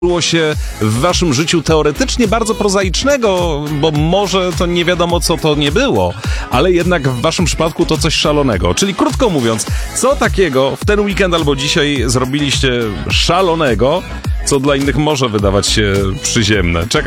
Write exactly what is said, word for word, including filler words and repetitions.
Było się w waszym życiu teoretycznie bardzo prozaicznego, bo może to nie wiadomo co to nie było, ale jednak w waszym przypadku to coś szalonego. Czyli krótko mówiąc, co takiego w ten weekend albo dzisiaj zrobiliście szalonego, co dla innych może wydawać się przyziemne? Czekam